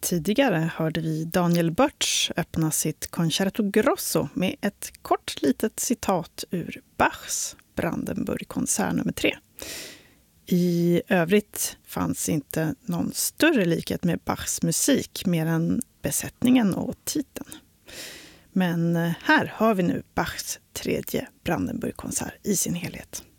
Tidigare hörde vi Daniel Börtsch öppna sitt Concerto Grosso med ett kort litet citat ur Bachs Brandenburgkonsert nummer 3. I övrigt fanns inte någon större likhet med Bachs musik mer än besättningen och titeln. Men här har vi nu Bachs 3:e Brandenburgkonsert i sin helhet.